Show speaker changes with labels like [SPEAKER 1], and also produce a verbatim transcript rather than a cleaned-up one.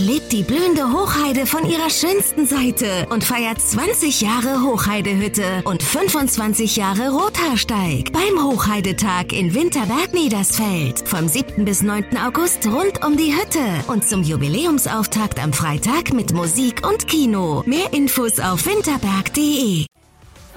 [SPEAKER 1] Erlebt die blühende Hochheide von ihrer schönsten Seite und feiert zwanzig Jahre Hochheidehütte und fünfundzwanzig Jahre Rothaarsteig beim Hochheidetag in Winterberg-Niedersfeld. Vom siebten bis neunten August rund um die Hütte und zum Jubiläumsauftakt am Freitag mit Musik und Kino. Mehr Infos auf winterberg punkt de.